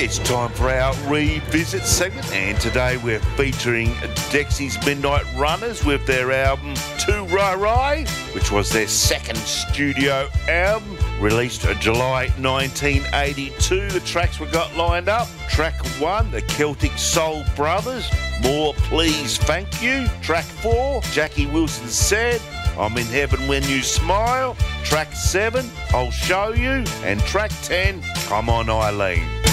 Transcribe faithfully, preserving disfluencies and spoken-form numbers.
It's time for our revisit segment, and today we're featuring Dexy's Midnight Runners with their album Two Rai Rai, which was their second studio album, released in July nineteen eighty-two. The tracks we got lined up: track one, the Celtic Soul Brothers, More Please Thank You. Track four, Jackie Wilson Said, I'm in Heaven When You Smile. Track seven, I'll Show You. And track ten, Come On Eileen.